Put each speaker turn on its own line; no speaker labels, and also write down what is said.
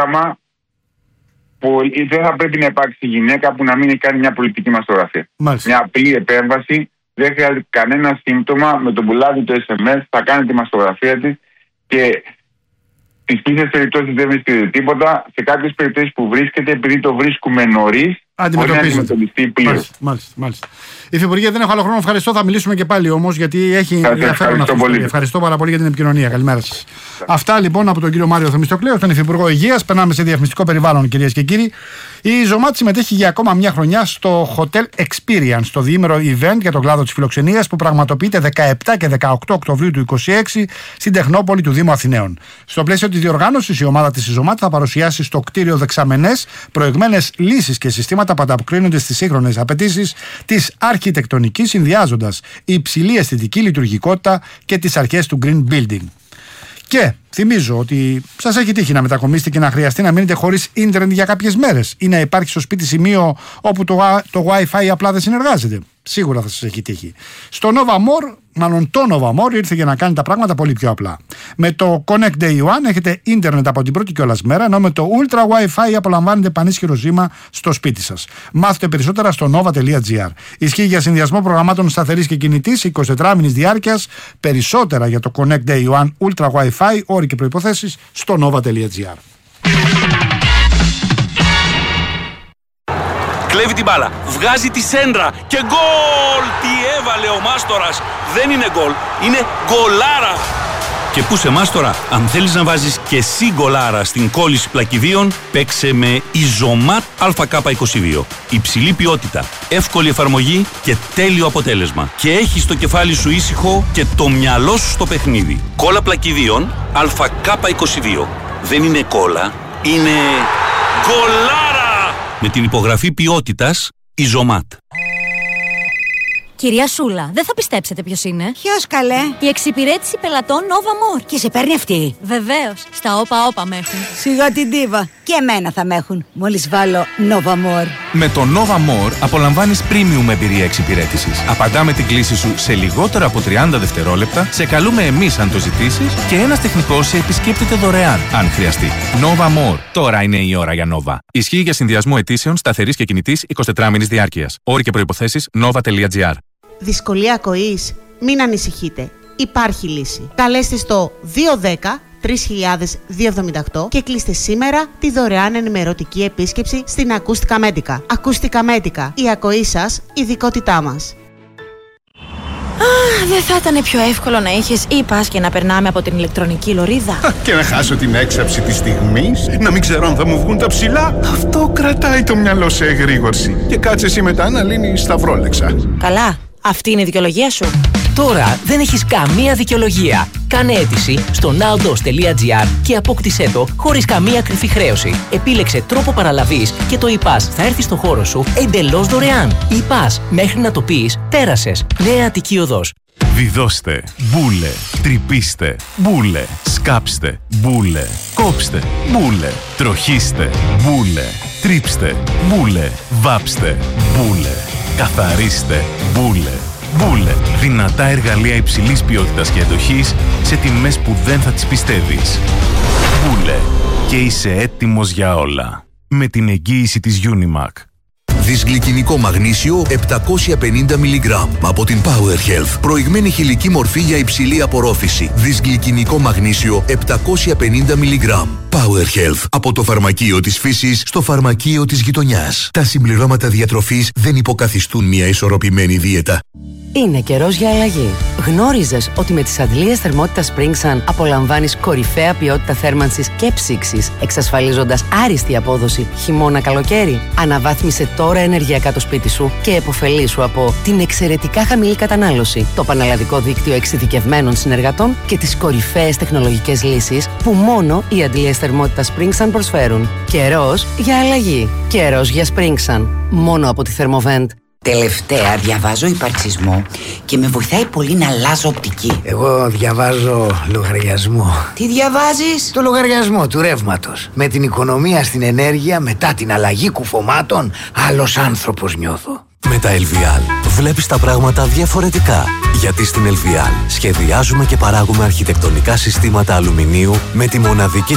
πράγμα που δεν θα πρέπει να υπάρξει γυναίκα που να μην έχει κάνει μια πολιτική μαστογραφία. Μια απλή επέμβαση, δεν χρειάζεται κανένα σύμπτωμα, με τον πουλάδι το SMS θα κάνει τη μαστογραφία της και στις πλήθες περιπτώσεις δεν βρίσκεται τίποτα. Σε κάποιες περιπτώσεις που βρίσκεται, επειδή το βρίσκουμε νωρίς, μπορεί να αντιμετωπιστεί πλήρως.
Μάλιστα. Υφυπουργέ, δεν έχω άλλο χρόνο. Ευχαριστώ. Θα μιλήσουμε και πάλι όμως, γιατί έχει ενδιαφέρον αυτό. Ευχαριστώ πάρα πολύ για την επικοινωνία. Καλημέρα σας. Αυτά λοιπόν από τον κύριο Μάριο Θεμιστοκλέο, τον Υφυπουργό Υγείας. Περνάμε σε διαφημιστικό περιβάλλον, κυρίες και κύριοι. Η Ζωμάτ συμμετέχει για ακόμα μια χρονιά στο Hotel Experience, το διήμερο event για τον κλάδο της φιλοξενίας που πραγματοποιείται 17 και 18 Οκτωβρίου του 2026 στην Τεχνόπολη του Δήμου Αθηναίων. Στο πλαίσιο της διοργάνωσης, η ομάδα της Ζωμάτ θα παρουσιάσει στο κτίριο δεξαμενές προηγμένες λύσεις και συστήματα που ανταποκρίνονται στις σύγχρονες απαιτήσεις της αρχιτεκτονικής, συνδυάζοντας υψηλή αισθητική λειτουργικότητα και τις αρχές του Green Building. Και θυμίζω ότι σας έχει τύχει να μετακομίσετε και να χρειαστεί να μείνετε χωρίς ίντερνετ για κάποιες μέρες ή να υπάρχει στο σπίτι σημείο όπου το Wi-Fi απλά δεν συνεργάζεται. Σίγουρα θα σας έχει τύχει. Στο Nova More, μάλλον το Nova More ήρθε για να κάνει τα πράγματα πολύ πιο απλά. Με το Connect Day One έχετε ίντερνετ από την πρώτη κιόλας μέρα, ενώ με το Ultra Wi-Fi απολαμβάνετε πανίσχυρο σήμα στο σπίτι σας. Μάθετε περισσότερα στο nova.gr. Ισχύει για συνδυασμό προγραμμάτων σταθερής και κινητής 24 μήνης διάρκειας. Περισσότερα για το Connect Day One Ultra Wi-Fi, όροι και προϋποθέσεις στο nova.gr.
Κλέβει την μπάλα, βγάζει τη σέντρα και γκολ! Τι έβαλε ο Μάστορας! Δεν είναι γκολ, είναι γκολάρα! Και πού σε Μάστορα, αν θέλεις να βάζεις και εσύ γκολάρα στην κόλληση πλακιδίων, παίξε με Ιζωμάτ ΑΚ22. Υψηλή ποιότητα, εύκολη εφαρμογή και τέλειο αποτέλεσμα. Και έχεις το κεφάλι σου ήσυχο και το μυαλό σου στο παιχνίδι. Κόλλα πλακιδίων ΑΚ22. Δεν είναι κόλλα, είναι γκολάρα! Με την υπογραφή ποιότητας Ιζωμάτ.
Κυρία Σούλα, δεν θα πιστέψετε ποιος είναι.
Ποιος καλέ?
Η εξυπηρέτηση πελατών Nova More.
Και σε παίρνει αυτή?
Βεβαίως, στα όπα με έχουν.
Σιγά την ντίβα. Και εμένα θα με έχουν, μόλις βάλω Nova More.
Με το Nova More απολαμβάνεις premium εμπειρία εξυπηρέτησης. Απαντάμε την κλήση σου σε λιγότερα από 30 δευτερόλεπτα, σε καλούμε εμείς αν το ζητήσεις και ένας τεχνικός σε επισκέπτεται δωρεάν, αν χρειαστεί. Nova More. Τώρα είναι η ώρα για Nova. Ισχύει για συνδυασμό αιτήσεων σταθερής και κινητής 24 μήνης διάρκειας. Όροι και προϋποθέσεις nova.gr.
Δυσκολία ακοής? Μην ανησυχείτε. Υπάρχει λύση. Καλέστε στο 210 3278 και κλείστε σήμερα τη δωρεάν ενημερωτική επίσκεψη στην Ακούστικα Μέτικα. Ακούστικα Μέτικα. Η ακοή σας, ειδικότητά μας.
Δεν θα ήταν πιο εύκολο να είχες e-pass και να περνάμε από την ηλεκτρονική λωρίδα?
Και να χάσω την έξαψη της στιγμής, να μην ξέρω αν θα μου βγουν τα ψηλά. Αυτό κρατάει το μυαλό σε εγρήγορση. Και κάτσε εσύ μετά να λύνεις σταυρόλεξα.
Καλά, αυτή είναι η δικαιολογία σου.
Τώρα δεν έχεις καμία δικαιολογία. Κάνε αίτηση στο naldos.gr και απόκτησέ το χωρίς καμία κρυφή χρέωση. Επίλεξε τρόπο παραλαβής και το e-pass θα έρθει στο χώρο σου εντελώς δωρεάν. E-pass, μέχρι να το πεις, πέρασες. Νέα Αττική Οδός.
Βιδώστε, μπούλε, τρυπήστε, μπούλε, σκάψτε, μπούλε, κόψτε, μπούλε, τροχίστε, μπούλε, τρίψτε, μπούλε, βάψτε, μπούλε, καθαρίστε, μπούλε. Μπούλε. Δυνατά εργαλεία υψηλής ποιότητας και εντοχής σε τιμές που δεν θα τις πιστεύεις. Μπούλε. Και είσαι έτοιμος για όλα. Με την εγγύηση της Unimac.
Δυσγλυκινικό μαγνήσιο 750 mg από την Power Health. Προηγμένη χηλική μορφή για υψηλή απορρόφηση. Δυσγλυκινικό μαγνήσιο 750 mg. Power Health. Από το φαρμακείο της φύσης στο φαρμακείο της γειτονιάς. Τα συμπληρώματα διατροφής δεν υποκαθιστούν μια ισορροπημένη δίαιτα.
Είναι καιρός για αλλαγή. Γνώριζες ότι με τις αντλίες θερμότητας Springsun απολαμβάνεις κορυφαία ποιότητα θέρμανσης και ψήξης, εξασφαλίζοντας άριστη απόδοση χειμώνα-καλοκαίρι? Αναβάθμισε τώρα ενεργειακά το σπίτι σου και επωφελήσου από την εξαιρετικά χαμηλή κατανάλωση, το πανελλαδικό δίκτυο εξειδικευμένων συνεργατών και τις κορυφαίες τεχνολογικές λύσεις που μόνο οι αντλίες θερμότητας Springsun προσφέρουν. Καιρός για αλλαγή. Καιρός για Springsun. Μόνο από τη Thermovent.
Τελευταία διαβάζω υπαρξισμό και με βοηθάει πολύ να αλλάζω οπτική.
Εγώ διαβάζω λογαριασμό.
Τι διαβάζεις?
Το λογαριασμό του ρεύματος. Με την οικονομία στην ενέργεια μετά την αλλαγή κουφωμάτων, άλλος άνθρωπος νιώθω.
Με τα LVL βλέπεις τα πράγματα διαφορετικά. Γιατί στην LVL σχεδιάζουμε και παράγουμε αρχιτεκτονικά συστήματα αλουμινίου με τη μοναδική